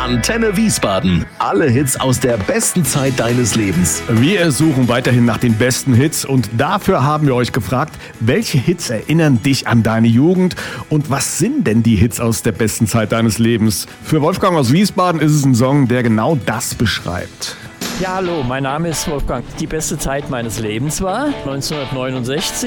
Antenne Wiesbaden. Alle Hits aus der besten Zeit deines Lebens. Wir suchen weiterhin nach den besten Hits und dafür haben wir euch gefragt, welche Hits erinnern dich an deine Jugend und was sind denn die Hits aus der besten Zeit deines Lebens? Für Wolfgang aus Wiesbaden ist es ein Song, der genau das beschreibt. Ja, hallo, mein Name ist Wolfgang. Die beste Zeit meines Lebens war 1969.